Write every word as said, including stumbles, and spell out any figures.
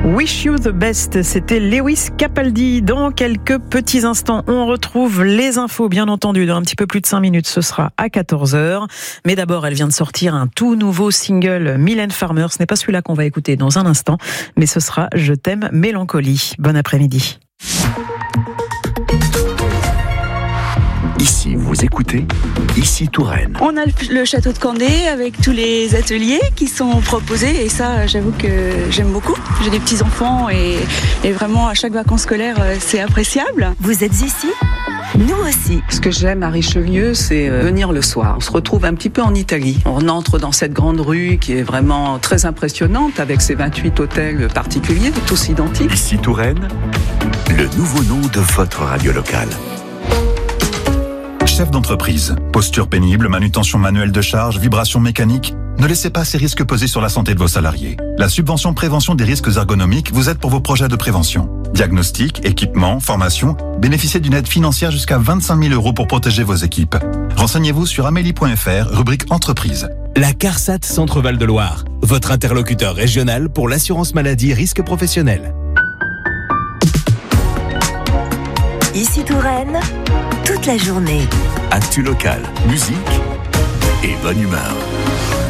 Wish You the Best, c'était Lewis Capaldi. Dans quelques petits instants, on retrouve les infos, bien entendu, dans un petit peu plus de cinq minutes, ce sera à quatorze heures. Mais d'abord, elle vient de sortir un tout nouveau single, Mylène Farmer. Ce n'est pas celui-là qu'on va écouter dans un instant, mais ce sera Je t'aime, Mélancolie. Bon après-midi. Ici, vous écoutez Ici Touraine. On a le château de Candé avec tous les ateliers qui sont proposés et ça, j'avoue que j'aime beaucoup. J'ai des petits-enfants et, et vraiment à chaque vacances scolaires, c'est appréciable. Vous êtes ici ? Nous aussi. Ce que j'aime à Richelieu, c'est venir le soir. On se retrouve un petit peu en Italie. On entre dans cette grande rue qui est vraiment très impressionnante avec ses vingt-huit hôtels particuliers, tous identiques. Ici Touraine, le nouveau nom de votre radio locale. Chef d'entreprise, posture pénible, manutention manuelle de charge, vibration mécanique, ne laissez pas ces risques peser sur la santé de vos salariés. La subvention prévention des risques ergonomiques vous aide pour vos projets de prévention. Diagnostic, équipement, formation, bénéficiez d'une aide financière jusqu'à vingt-cinq mille euros pour protéger vos équipes. Renseignez-vous sur amélie point f r, rubrique entreprise. La CARSAT Centre-Val de Loire, votre interlocuteur régional pour l'assurance maladie risque professionnel. Ici Touraine, toute la journée. Actu local, musique et bonne humeur.